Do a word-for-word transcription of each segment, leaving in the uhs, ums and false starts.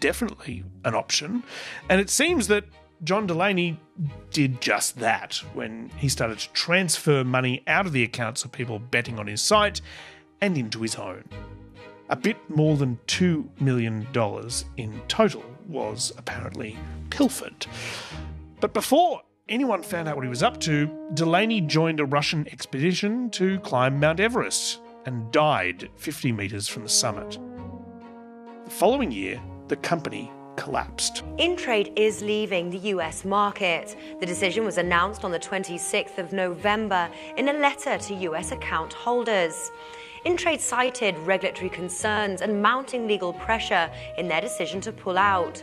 definitely an option, and it seems that John Delaney did just that when he started to transfer money out of the accounts of people betting on his site and into his own. A bit more than two million dollars in total was apparently pilfered. But before anyone found out what he was up to, Delaney joined a Russian expedition to climb Mount Everest and died fifty metres from the summit. The following year, the company collapsed. Intrade is leaving the U S market. The decision was announced on the twenty-sixth of November in a letter to U S account holders. Intrade cited regulatory concerns and mounting legal pressure in their decision to pull out.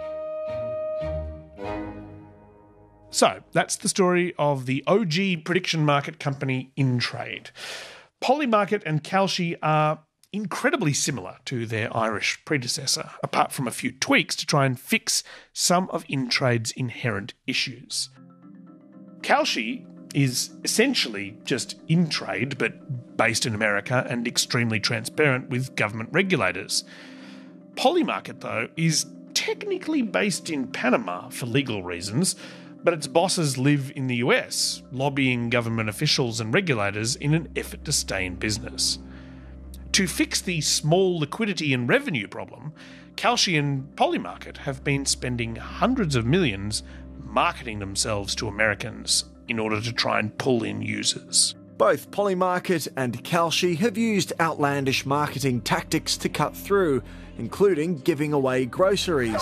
So, that's the story of the O G prediction market company Intrade. Polymarket and Kalshi are incredibly similar to their Irish predecessor, apart from a few tweaks to try and fix some of Intrade's inherent issues. Kalshi is essentially just Intrade, but based in America and extremely transparent with government regulators. Polymarket, though, is technically based in Panama for legal reasons, but its bosses live in the U S, lobbying government officials and regulators in an effort to stay in business. To fix the small liquidity and revenue problem, Kalshi and Polymarket have been spending hundreds of millions marketing themselves to Americans in order to try and pull in users. Both Polymarket and Kalshi have used outlandish marketing tactics to cut through, including giving away groceries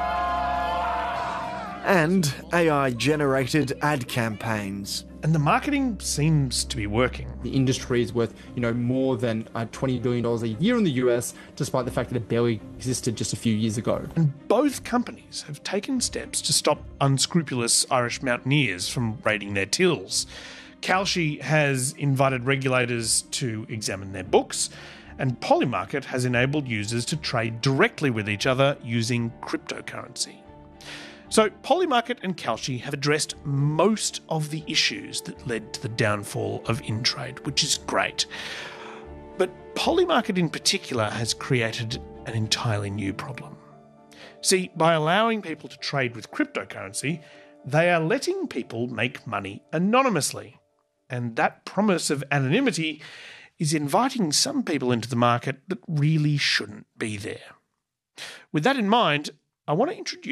and A I-generated ad campaigns. And the marketing seems to be working. The industry is worth, you know, more than uh, twenty billion dollars a year in the U S, despite the fact that it barely existed just a few years ago. And both companies have taken steps to stop unscrupulous Irish mountaineers from raiding their tills. Kalshi has invited regulators to examine their books, and Polymarket has enabled users to trade directly with each other using cryptocurrency. So Polymarket and Kalshi have addressed most of the issues that led to the downfall of Intrade, which is great. But Polymarket in particular has created an entirely new problem. See, by allowing people to trade with cryptocurrency, they are letting people make money anonymously. And that promise of anonymity is inviting some people into the market that really shouldn't be there. With that in mind, I want to introduce